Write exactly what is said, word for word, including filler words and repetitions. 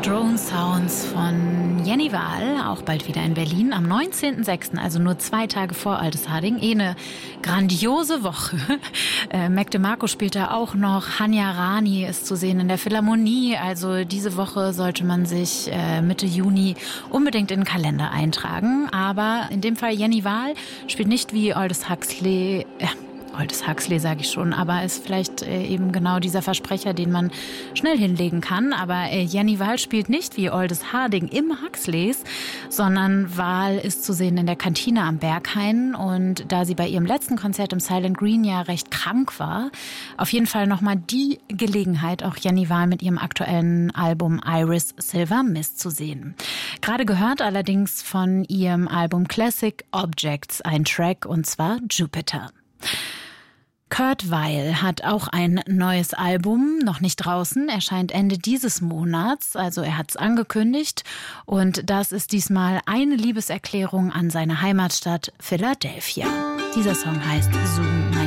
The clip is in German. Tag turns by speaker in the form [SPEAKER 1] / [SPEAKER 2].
[SPEAKER 1] Drone Sounds von Jenny Wahl, auch bald wieder in Berlin, am neunzehnten sechsten, also nur zwei Tage vor Aldesharding. Eh eine grandiose Woche. Äh, Mac DeMarco spielt da auch noch, Hanya Rani ist zu sehen in der Philharmonie. Also diese Woche sollte man sich äh, Mitte Juni unbedingt in den Kalender eintragen. Aber in dem Fall Jenny Wahl spielt nicht wie Aldous Huxley... Äh, Aldous Huxley sage ich schon, aber ist vielleicht äh, eben genau dieser Versprecher, den man schnell hinlegen kann. Aber äh, Jenny Wahl spielt nicht wie Aldous Harding im Huxleys, sondern Wahl ist zu sehen in der Kantine am Berghain. Und da sie bei ihrem letzten Konzert im Silent Green ja recht krank war, auf jeden Fall nochmal die Gelegenheit, auch Jenny Wahl mit ihrem aktuellen Album Iris Silver Mist zu sehen. Gerade gehört allerdings von ihrem Album Classic Objects ein Track, und zwar Jupiter. Kurt Weill hat auch ein neues Album, noch nicht draußen, erscheint Ende dieses Monats, also er hat es angekündigt, und das ist diesmal eine Liebeserklärung an seine Heimatstadt Philadelphia. Dieser Song heißt Zoom.